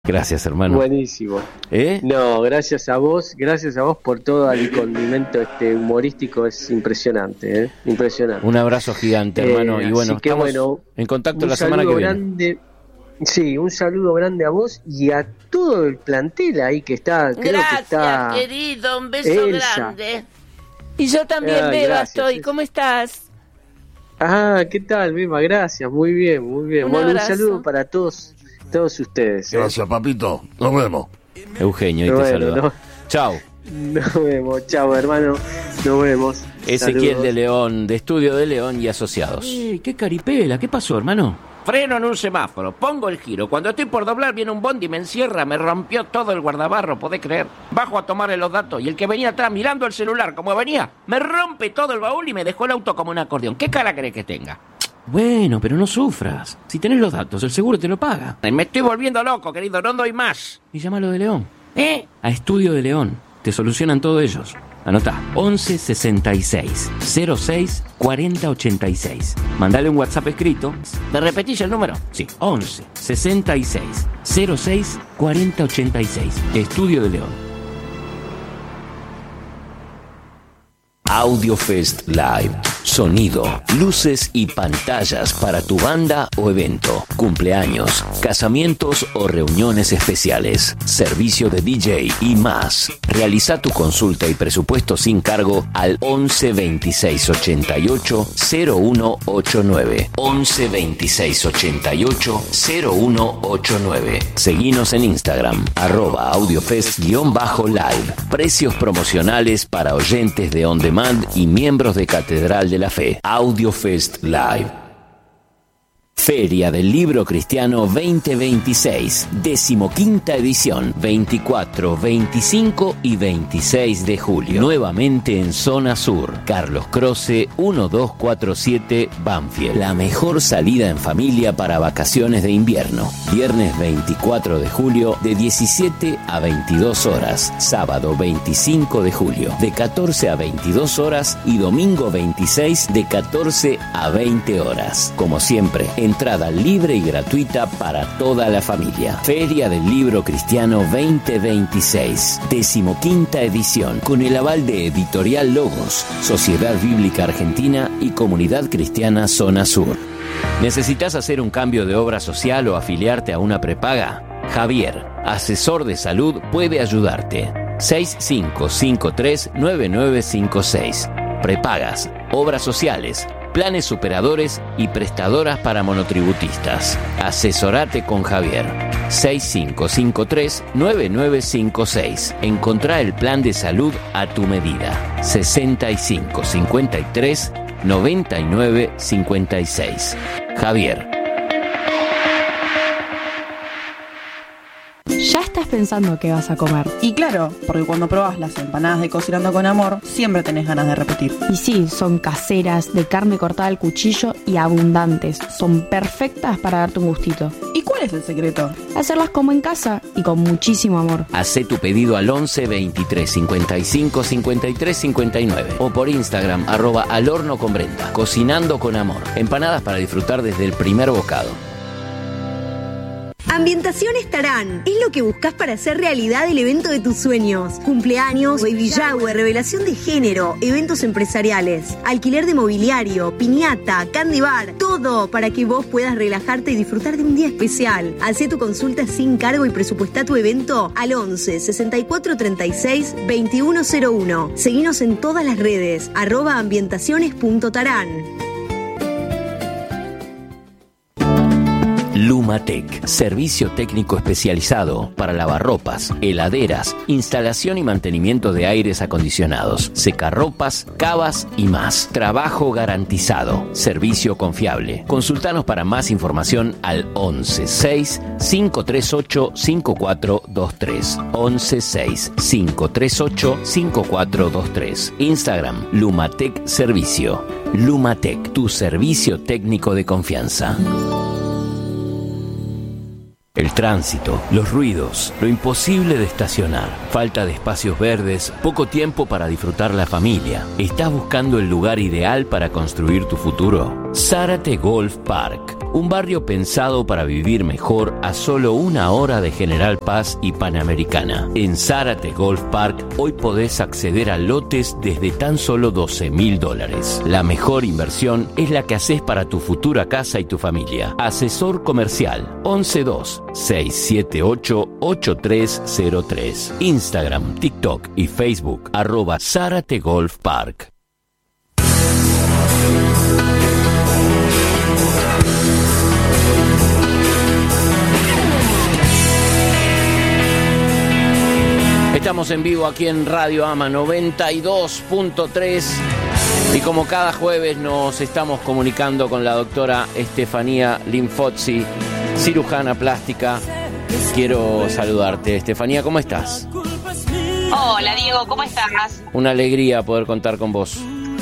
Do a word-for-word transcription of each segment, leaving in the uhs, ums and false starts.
Gracias, hermano. Buenísimo. ¿Eh? No, gracias a vos, gracias a vos por todo el condimento este humorístico, es impresionante, ¿eh? Impresionante. Un abrazo gigante, hermano, Eh, y bueno, así que estamos bueno, en contacto un la semana que saludo viene. grande, sí, un saludo grande a vos y a todo el plantel ahí que está, creo Gracias, que está querido, un beso Elsa. grande. Y yo también, Ay, Beba, gracias. estoy. ¿Cómo estás? Ah, ¿qué tal, Beba? Gracias, muy bien, muy bien. Un bueno, abrazo. un saludo para todos, todos ustedes. ¿eh? Gracias, papito. Nos vemos. Eugenio, y te Bueno, saluda. no. Chao. Nos vemos, chao, hermano. Nos vemos. Ezequiel Saludos. de León, de Estudio de León y Asociados. ¡Ey, qué caripela! ¿Qué pasó, hermano? Freno en un semáforo, pongo el giro. Cuando estoy por doblar viene un bondi, me encierra, me rompió todo el guardabarro, ¿podés creer? Bajo a tomarle los datos y el que venía atrás mirando el celular como venía, me rompe todo el baúl y me dejó el auto como un acordeón. ¿Qué cara crees que tenga? Bueno, pero no sufras. Si tenés los datos, el seguro te lo paga. Me estoy volviendo loco, querido, no doy más. Y llámalo de León. ¿Eh? A Estudio de León. Te solucionan todo ellos. Anotá, once sesenta y seis cero seis cuarenta ochenta y seis. Mandale un WhatsApp escrito. ¿Me repetís el número? Sí, once sesenta y seis cero seis cuarenta ochenta y seis. Estudio de León. AudioFest Live. Sonido, luces y pantallas para tu banda o evento, cumpleaños, casamientos o reuniones especiales, servicio de D J y más. Realiza tu consulta y presupuesto sin cargo al once veintiséis ochenta y ocho cero uno ochenta y nueve. once veintiséis ochenta y ocho cero uno ochenta y nueve. Seguinos en Instagram, arroba audiofest-live. Precios promocionales para oyentes de On Demand y miembros de Catedral de la Fe. AudioFest Live. Feria del Libro Cristiano veinte veintiséis, decimoquinta edición, veinticuatro, veinticinco y veintiséis de julio. Nuevamente en Zona Sur, Carlos Croce, mil doscientos cuarenta y siete, Banfield. La mejor salida en familia para vacaciones de invierno. Viernes veinticuatro de julio, de diecisiete a veintidós horas. Sábado veinticinco de julio, de catorce a veintidós horas. Y domingo veintiséis, de catorce a veinte horas. Como siempre, entrada libre y gratuita para toda la familia. Feria del Libro Cristiano veinte veintiséis, decimoquinta edición, con el aval de Editorial Logos, Sociedad Bíblica Argentina y Comunidad Cristiana Zona Sur. ¿Necesitas hacer un cambio de obra social o afiliarte a una prepaga? Javier, asesor de salud, puede ayudarte. seis cinco cinco tres nueve nueve cinco seis. Prepagas, obras sociales, planes superadores y prestadoras para monotributistas. Asesorate con Javier. seis cinco cinco tres nueve nueve cinco seis. Encontrá el plan de salud a tu medida. sesenta y cinco cincuenta y tres noventa y nueve cincuenta y seis. Javier. Ya estás pensando qué vas a comer. Y claro, porque cuando probás las empanadas de Cocinando con Amor, siempre tenés ganas de repetir. Y sí, son caseras, de carne cortada al cuchillo y abundantes. Son perfectas para darte un gustito. ¿Y cuál es el secreto? Hacerlas como en casa y con muchísimo amor. Hacé tu pedido al once veintitrés cincuenta y cinco cincuenta y tres cincuenta y nueve o por Instagram, arroba al horno con Brenda. Cocinando con Amor. Empanadas para disfrutar desde el primer bocado. Ambientaciones Tarán es lo que buscas para hacer realidad el evento de tus sueños. Cumpleaños, baby shower, revelación de género, eventos empresariales, alquiler de mobiliario, piñata, candy bar, todo para que vos puedas relajarte y disfrutar de un día especial. Hacé tu consulta sin cargo y presupuestá tu evento al once sesenta y cuatro treinta y seis veintiuno cero uno. Seguinos en todas las redes, arroba ambientaciones punto tarán. Lumatec, servicio técnico especializado para lavarropas, heladeras, instalación y mantenimiento de aires acondicionados, secarropas, cavas y más. Trabajo garantizado, servicio confiable. Consultanos para más información al once seis cinco tres ocho cinco cuatro dos tres. once seis cinco tres ocho cinco cuatro dos tres. Instagram, Lumatec Servicio. Lumatec, tu servicio técnico de confianza. El tránsito, los ruidos, lo imposible de estacionar, falta de espacios verdes, poco tiempo para disfrutar la familia. ¿Estás buscando el lugar ideal para construir tu futuro? Zárate Golf Park. Un barrio pensado para vivir mejor a solo una hora de General Paz y Panamericana. En Zárate Golf Park hoy podés acceder a lotes desde tan solo doce mil dólares. La mejor inversión es la que haces para tu futura casa y tu familia. Asesor comercial once dos seis siete ocho ocho tres cero tres. Instagram, TikTok y Facebook arroba Zárate Golf Park. Estamos en vivo aquí en Radio Ama noventa y dos punto tres y como cada jueves nos estamos comunicando con la doctora Estefanía Linfozzi, cirujana plástica. Quiero saludarte, Estefanía, ¿cómo estás? Hola, Diego, ¿cómo estás? Una alegría poder contar con vos.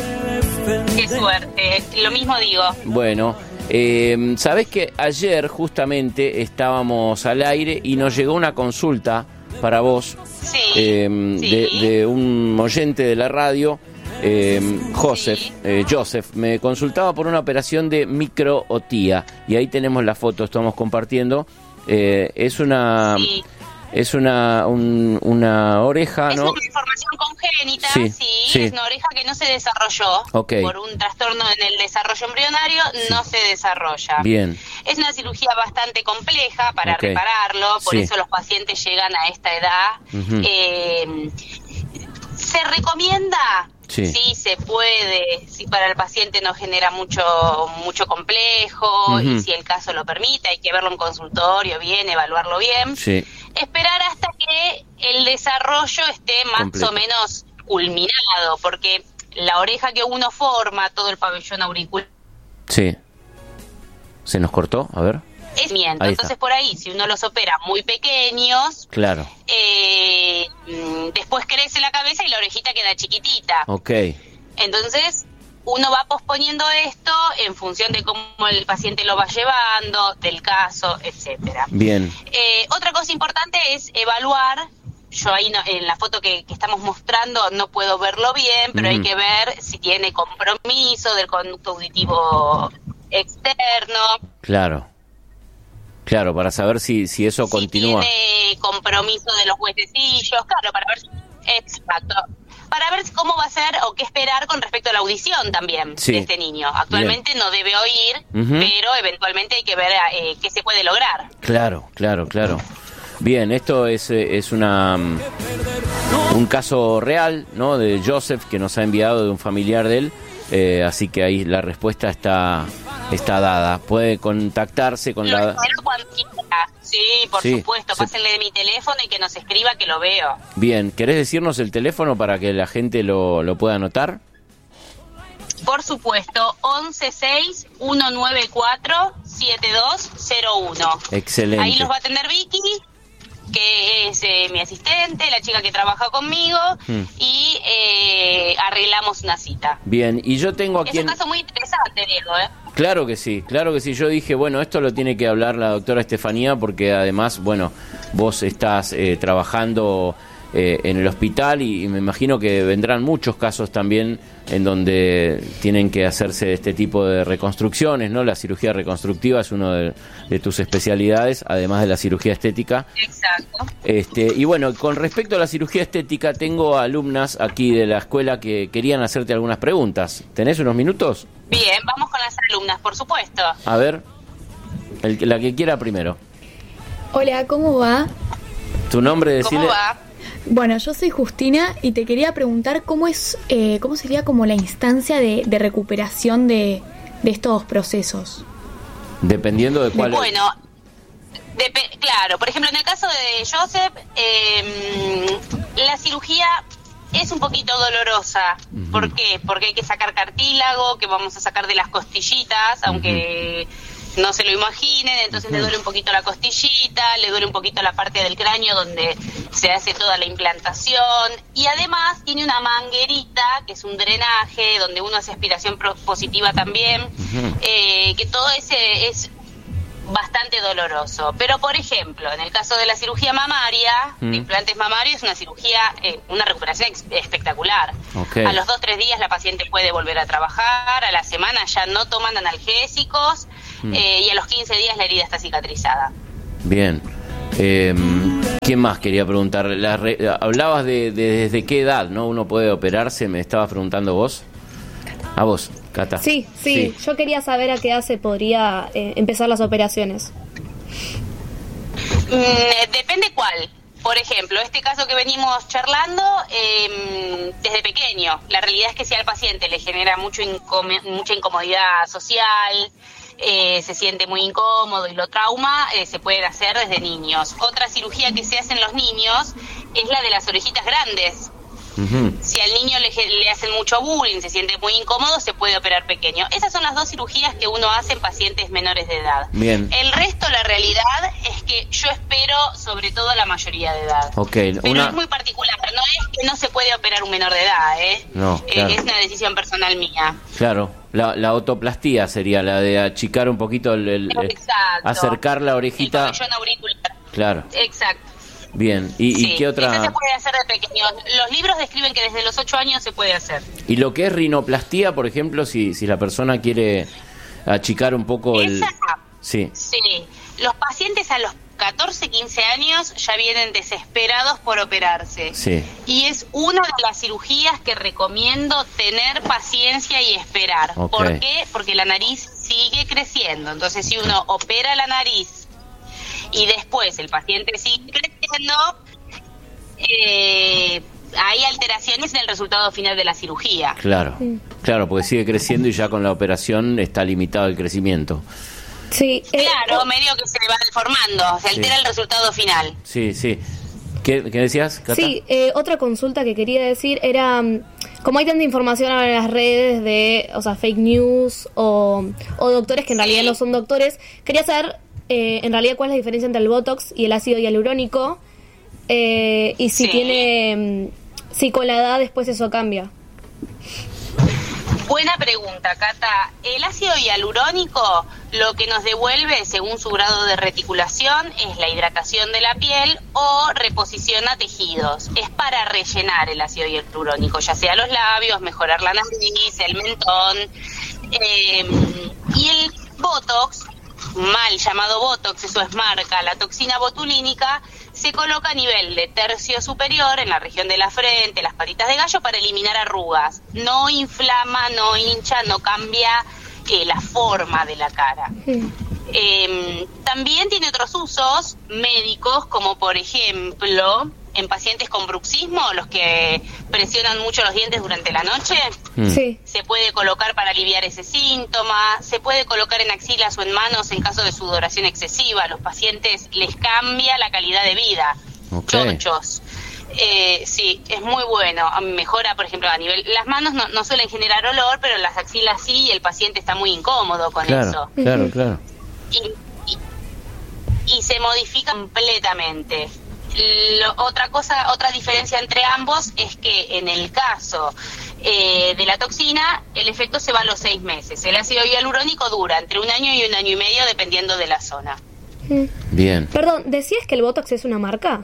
Qué suerte, lo mismo digo. Bueno, eh, sabés que ayer justamente estábamos al aire y nos llegó una consulta para vos, sí, eh, sí. De, de un oyente de la radio, eh, Joseph, sí. eh, Joseph, me consultaba por una operación de microotía y ahí tenemos la foto, estamos compartiendo. Eh, es una, sí. es una, un, una oreja, es ¿no? Es una deformación congénita, sí, sí, sí, sí. Es una oreja que no se desarrolló Okay. por un trastorno en el desarrollo embrionario, sí. No se desarrolla. Bien. Es una cirugía bastante compleja para Okay. repararlo, por Sí. eso los pacientes llegan a esta edad. Uh-huh. Eh, ¿Se recomienda? Sí. Sí, se puede, si para el paciente no genera mucho mucho complejo, Uh-huh. y si el caso lo permite, hay que verlo en consultorio bien, evaluarlo bien. Sí. Esperar hasta que el desarrollo esté más Completo. o menos culminado, porque la oreja que uno forma, todo el pabellón auricular, Sí. ¿Se nos cortó? A ver. es miento. Ahí Entonces está. por ahí, si uno los opera muy pequeños, Claro. eh, mm, después crece la cabeza y la orejita queda chiquitita. Ok. Entonces uno va posponiendo esto en función de cómo el paciente lo va llevando, del caso, etcétera. Bien. Eh, otra cosa importante es evaluar. Yo ahí no, en la foto que, que estamos mostrando no puedo verlo bien, pero Ujú. hay que ver si tiene compromiso del conducto auditivo externo, Claro. Claro, para saber si, si eso si continúa. tiene compromiso de los huesecillos, claro, para ver, exacto, para ver cómo va a ser o qué esperar con respecto a la audición también Sí. de este niño. Actualmente no debe oír, Ujú. pero eventualmente hay que ver eh, qué se puede lograr. Claro, claro, claro. Bien, esto es, eh, es una mm, un caso real, ¿no? De Joseph que nos ha enviado de un familiar de él, eh, así que ahí la respuesta está está dada. Puede contactarse con Lo la. espero cuando quiera. Sí, por Sí, supuesto. se- Pásenle de mi teléfono y que nos escriba que lo veo. Bien, ¿querés decirnos el teléfono para que la gente lo, lo pueda anotar? Por supuesto, once seis uno nueve cuatro siete dos cero uno. Excelente. Ahí los va a atender Vicky, que es eh, mi asistente, la chica que trabaja conmigo, Hmm. y eh, arreglamos una cita. Bien, y yo tengo aquí Es un en... caso muy interesante, Diego, ¿eh? Claro que sí, claro que sí. Yo dije, bueno, esto lo tiene que hablar la doctora Estefanía porque además, bueno, vos estás eh, trabajando eh, en el hospital y, y me imagino que vendrán muchos casos también en donde tienen que hacerse este tipo de reconstrucciones, ¿no? La cirugía reconstructiva es una de, de tus especialidades, además de la cirugía estética. Exacto. Este, y bueno, con respecto a la cirugía estética, tengo alumnas aquí de la escuela que querían hacerte algunas preguntas. ¿Tenés unos minutos? Bien, vamos con las alumnas, por supuesto. A ver, el, la que quiera primero. Hola, ¿cómo va? Tu nombre, ¿Cómo decile. va? Bueno, yo soy Justina y te quería preguntar cómo es, eh, cómo sería como la instancia de, de recuperación de, de estos procesos. Dependiendo de cuál. Bueno, depe- claro, por ejemplo, en el caso de Joseph, eh, la cirugía es un poquito dolorosa. Ujú. ¿Por qué? Porque hay que sacar cartílago, que vamos a sacar de las costillitas, aunque no se lo imaginen, entonces le duele un poquito la costillita, le duele un poquito la parte del cráneo donde se hace toda la implantación, y además tiene una manguerita, que es un drenaje, donde uno hace aspiración pro- positiva también, eh, que todo ese es bastante doloroso. Pero, por ejemplo, en el caso de la cirugía mamaria, Mm. de implantes mamarios, es una cirugía, eh, una recuperación ex- espectacular. Ok. A los dos, tres días la paciente puede volver a trabajar, a la semana ya no toman analgésicos, mm. eh, y a los quince días la herida está cicatrizada. Bien. Eh, ¿Quién más quería preguntar? La re, hablabas de, de desde qué edad, ¿no? Uno puede operarse, me estabas preguntando vos. A vos, Cata. Sí, sí, sí. Yo quería saber a qué edad se podría eh, empezar las operaciones. Mm, depende cuál. Por ejemplo, este caso que venimos charlando, eh, desde pequeño. La realidad es que si al paciente le genera mucho incom- mucha incomodidad social, eh, se siente muy incómodo y lo trauma, eh, se pueden hacer desde niños. Otra cirugía que se hace en los niños es la de las orejitas grandes. Uh-huh. Si al niño le, le hacen mucho bullying, se siente muy incómodo, se puede operar pequeño. Esas son las dos cirugías que uno hace en pacientes menores de edad. Bien. El resto, la realidad es que yo espero sobre todo a la mayoría de edad. Okay, pero una... es muy particular, no es que no se puede operar un menor de edad, ¿eh? No, claro. eh, es una decisión personal mía. Claro, la, la autoplastía sería la de achicar un poquito, el, el, el acercar la orejita. El pabellón auricular. Claro. Exacto. Bien, ¿y, sí, ¿y qué otra? Eso se puede hacer de pequeño. Los libros describen que desde los ocho años se puede hacer. ¿Y lo que es rinoplastía, por ejemplo, si, si la persona quiere achicar un poco el... Esa, sí. Sí, los pacientes a los catorce, quince años ya vienen desesperados por operarse. Sí. Y es una de las cirugías que recomiendo tener paciencia y esperar. Okay. ¿Por qué? Porque la nariz sigue creciendo. Entonces, si uno opera la nariz y después el paciente sigue creciendo, eh, hay alteraciones en el resultado final de la cirugía. Claro, sí. Claro, porque sigue creciendo y ya con la operación está limitado el crecimiento. Sí, eh, claro, oh. medio que se va deformando, se altera sí. el resultado final. Sí, sí. ¿Qué, qué decías, Cata? Sí, eh, otra consulta que quería decir era, como hay tanta información ahora en las redes de, o sea, fake news o, o doctores que en realidad sí. no son doctores, quería saber eh, en realidad cuál es la diferencia entre el Botox y el ácido hialurónico eh, y si sí. tiene, si con la edad después eso cambia. Buena pregunta, Cata. El ácido hialurónico lo que nos devuelve, según su grado de reticulación, es la hidratación de la piel o reposiciona tejidos. Es para rellenar el ácido hialurónico, ya sea los labios, mejorar la nariz, el mentón. Eh, y el Botox, mal llamado Botox, eso es marca, la toxina botulínica, se coloca a nivel de tercio superior en la región de la frente, las patitas de gallo, para eliminar arrugas. No inflama, no hincha, no cambia eh, la forma de la cara. Sí. Eh, también tiene otros usos médicos, como por ejemplo en pacientes con bruxismo, los que presionan mucho los dientes durante la noche. Sí. Se puede colocar para aliviar ese síntoma, se puede colocar en axilas o en manos en caso de sudoración excesiva. A los pacientes les cambia la calidad de vida. Okay. Chochos. Eh, sí, es muy bueno. Mejora, por ejemplo, a nivel... Las manos no, no suelen generar olor, pero las axilas sí, y el paciente está muy incómodo con claro, eso. Claro, claro. Y, y, y se modifica completamente. Lo, otra cosa, otra diferencia entre ambos es que en el caso eh, de la toxina, el efecto se va a los seis meses. El ácido hialurónico dura entre un año y un año y medio, dependiendo de la zona. Bien. Perdón, ¿decías que el Botox es una marca?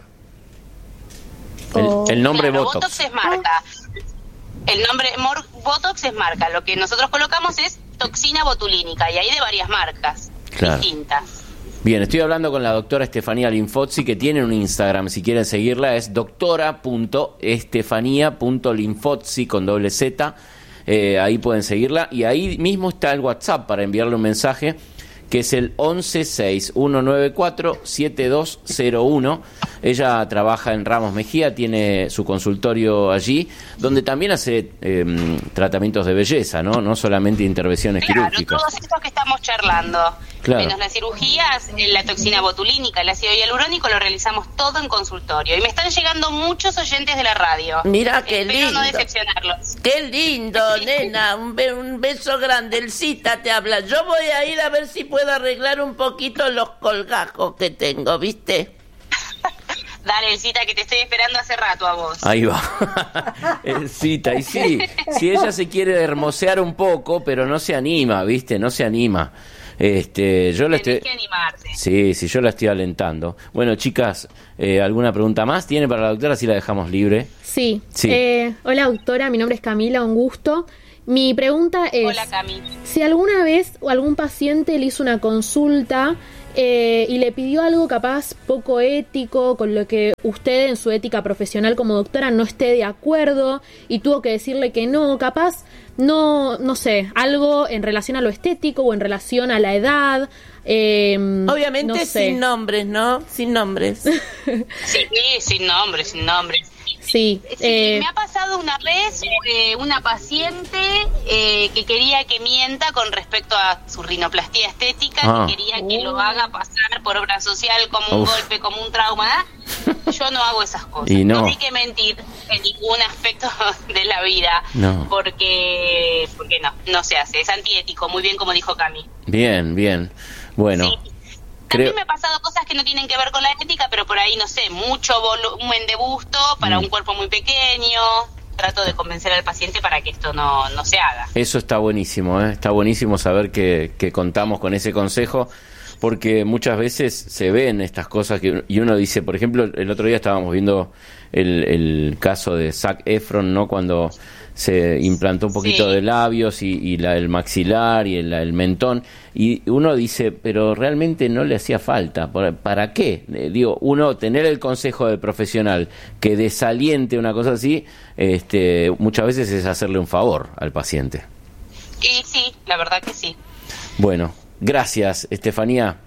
El, el nombre claro, Botox. Botox es marca. El nombre Mor- Botox es marca. Lo que nosotros colocamos es toxina botulínica, y hay de varias marcas claro. distintas. Bien, estoy hablando con la doctora Estefanía Linfozzi, que tiene un Instagram, si quieren seguirla, es doctora punto estefanía punto linfozzi con doble Z, eh, ahí pueden seguirla, y ahí mismo está el WhatsApp para enviarle un mensaje, que es el once seis uno nueve cuatro siete dos cero uno. Ella trabaja en Ramos Mejía, tiene su consultorio allí, donde también hace eh, tratamientos de belleza, ¿no? No solamente intervenciones claro, quirúrgicas. Todos estos que estamos charlando. Claro. Menos las cirugías, la toxina botulínica, el ácido hialurónico, lo realizamos todo en consultorio. Y me están llegando muchos oyentes de la radio. Mira qué Espero lindo. no decepcionarlos. Qué lindo, nena. Un, be- un beso grande. Elcita te habla. Yo voy a ir a ver si puedo arreglar un poquito los colgajos que tengo, ¿viste? Dale, Elcita, que te estoy esperando hace rato a vos. Ahí va. Elcita, y sí, si ella se quiere hermosear un poco, pero no se anima, ¿viste? No se anima. Este, yo la estoy... que animarte. Sí, sí, yo la estoy alentando. Bueno, chicas, eh, ¿alguna pregunta más tiene para la doctora? Si la dejamos libre. Sí. sí. Eh, hola, doctora, mi nombre es Camila, un gusto. Mi pregunta es, Hola, Cami. si alguna vez o algún paciente le hizo una consulta eh, y le pidió algo capaz poco ético, con lo que usted en su ética profesional como doctora no esté de acuerdo y tuvo que decirle que no, capaz no, no sé, algo en relación a lo estético o en relación a la edad. Eh, Obviamente no sé. sin nombres, ¿no? Sin nombres. Sí, sin nombre, sin nombre. Sí, Sí, eh, me ha pasado una vez eh, una paciente eh, que quería que mienta con respecto a su rinoplastia estética, Ah. que quería que lo haga pasar por obra social como un Uf. golpe, como un trauma. Yo no hago esas cosas. Y no. hay que mentir en ningún aspecto de la vida, No. porque porque no, no se hace. Es antiético, muy bien como dijo Cami. Bien, bien. Bueno, creo... También me ha pasado cosas que no tienen que ver con la ética, pero por ahí, no sé, mucho volumen de busto para Mm. un cuerpo muy pequeño. Trato de convencer al paciente para que esto no, no se haga. Eso está buenísimo, ¿eh? Está buenísimo saber que, que contamos con ese consejo, porque muchas veces se ven estas cosas que, y uno dice, por ejemplo, el otro día estábamos viendo el, el caso de Zac Efron, ¿no? Cuando se implantó un poquito Sí. de labios y, y la, el maxilar y el, el mentón, y uno dice, pero realmente no le hacía falta. ¿Para, para qué? Eh, digo, uno tener el consejo del profesional que desaliente una cosa así, este, muchas veces es hacerle un favor al paciente. Y sí, la verdad que sí. Bueno, gracias, Estefanía.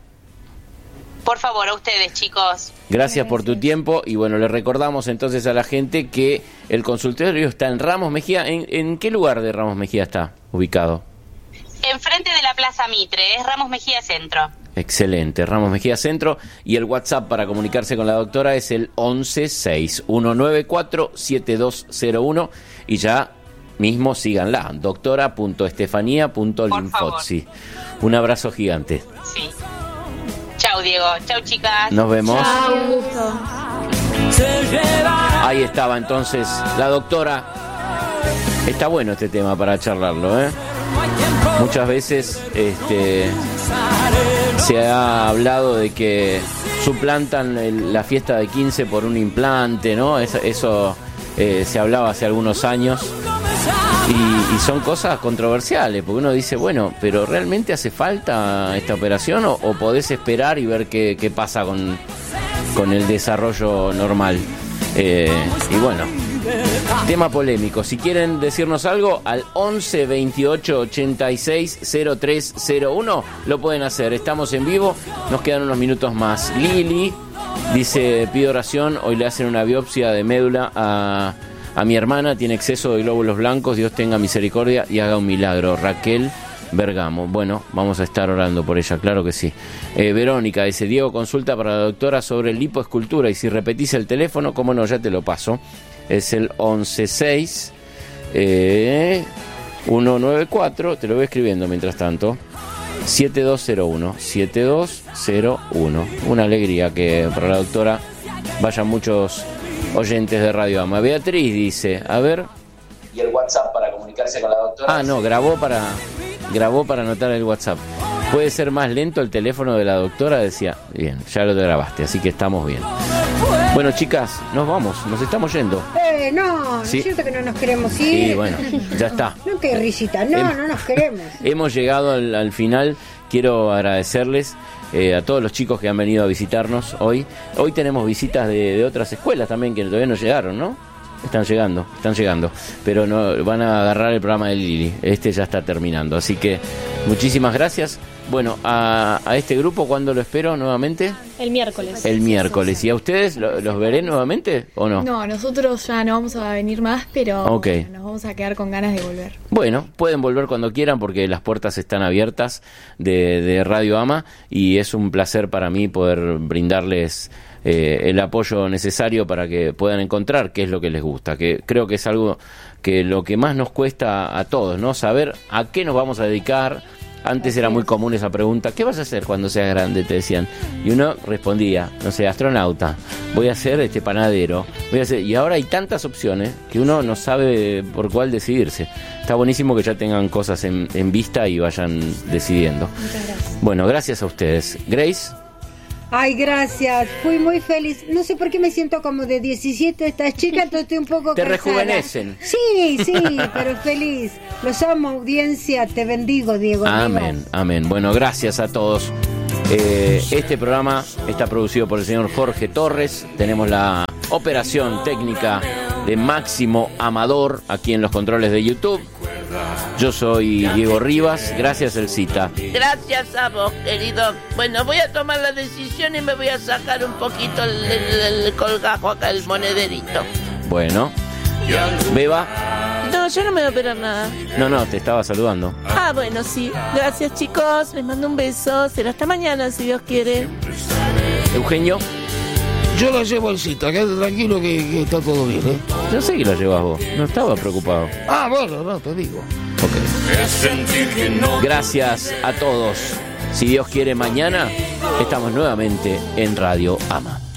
Por favor, a ustedes, chicos. Gracias por tu tiempo. Y bueno, le recordamos entonces a la gente que el consultorio está en Ramos Mejía. ¿En, en qué lugar de Ramos Mejía está ubicado? Enfrente de la Plaza Mitre, es Ramos Mejía Centro. Excelente, Ramos Mejía Centro. Y el WhatsApp para comunicarse con la doctora es el once seis uno nueve cuatro siete dos cero uno. Y ya mismo síganla, doctora punto estefanía punto linfozzi. Un abrazo gigante. Sí. Chau, Diego. Chau, chicas. Nos vemos. Chau, un gusto. Ahí estaba entonces la doctora. Está bueno este tema para charlarlo, ¿eh? Muchas veces este, se ha hablado de que suplantan el- la fiesta de quince por un implante, ¿no? Eso, eso eh, se hablaba hace algunos años. Y, y son cosas controversiales, porque uno dice, bueno, pero ¿realmente hace falta esta operación o, o podés esperar y ver qué, qué pasa con, con el desarrollo normal? Eh, y bueno, tema polémico. Si quieren decirnos algo, al once veintiocho ochenta y seis cero tres cero uno lo pueden hacer. Estamos en vivo, nos quedan unos minutos más. Lili dice, pido oración, hoy le hacen una biopsia de médula a... A mi hermana, tiene exceso de glóbulos blancos, Dios tenga misericordia y haga un milagro. Raquel Bergamo. Bueno, vamos a estar orando por ella, claro que sí. Eh, Verónica dice, Diego, consulta para la doctora sobre lipoescultura, y si repetís el teléfono, cómo no, ya te lo paso. Es el once seis eh, uno nueve cuatro, te lo voy escribiendo mientras tanto, siete dos cero uno, siete dos cero uno. Una alegría que para la doctora vayan muchos oyentes de Radio Ama. Beatriz dice, a ver. Y el WhatsApp para comunicarse con la doctora. Ah, no, grabó para grabó para anotar el WhatsApp. ¿Puede ser más lento el teléfono de la doctora? Decía, bien, ya lo grabaste, así que estamos bien. Bueno, chicas, nos vamos, nos estamos yendo. Eh, no, Sí. es cierto que no nos queremos ir. Y bueno, ya está. No, qué risita, no, Em- no nos queremos. Hemos llegado al, al final. Quiero agradecerles eh, a todos los chicos que han venido a visitarnos hoy. Hoy tenemos visitas de, de otras escuelas también que todavía no llegaron, ¿no? Están llegando, están llegando. Pero no van a agarrar el programa de Lili. Este ya está terminando. Así que muchísimas gracias. Bueno, a, a este grupo, ¿cuándo lo espero nuevamente? El miércoles. El miércoles. ¿Y a ustedes lo- los veré nuevamente o no? No, nosotros ya no vamos a venir más, pero Ok. bueno, nos vamos a quedar con ganas de volver. Bueno, pueden volver cuando quieran porque las puertas están abiertas de, de Radio Ama y es un placer para mí poder brindarles eh, el apoyo necesario para que puedan encontrar qué es lo que les gusta, que creo que es algo que lo que más nos cuesta a todos, ¿no? Saber a qué nos vamos a dedicar. Antes era muy común esa pregunta, ¿qué vas a hacer cuando seas grande? Te decían. Y uno respondía, no sé, astronauta, voy a ser este panadero, voy a ser... Y ahora hay tantas opciones que uno no sabe por cuál decidirse. Está buenísimo que ya tengan cosas en, en vista y vayan decidiendo. Bueno, gracias a ustedes. Grace. Ay, gracias. Fui muy feliz. No sé por qué me siento como de diecisiete estas chicas, entonces estoy un poco Te cansada. rejuvenecen. Sí, sí, pero feliz. Los amo, audiencia. Te bendigo, Diego. Amén, amigo. amén. Bueno, gracias a todos. Eh, este programa está producido por el señor Jorge Torres. Tenemos la operación técnica de Máximo Amador aquí en los controles de YouTube. Yo soy Diego Rivas. Gracias, Elcita. Gracias a vos, querido. Bueno, voy a tomar la decisión y me voy a sacar un poquito el, el, el colgajo acá, el monederito. Bueno. Beba. No, yo no me voy a operar nada. No, no, te estaba saludando. Ah, bueno, sí. Gracias, chicos. Les mando un beso. Será hasta mañana, si Dios quiere. Eugenio. Yo la llevo al cita, quédate tranquilo que, que está todo bien, ¿eh? Yo sé que la llevas vos, no estaba preocupado. Ah, bueno, no, te digo. Ok. Gracias a todos. Si Dios quiere, mañana estamos nuevamente en Radio Ama.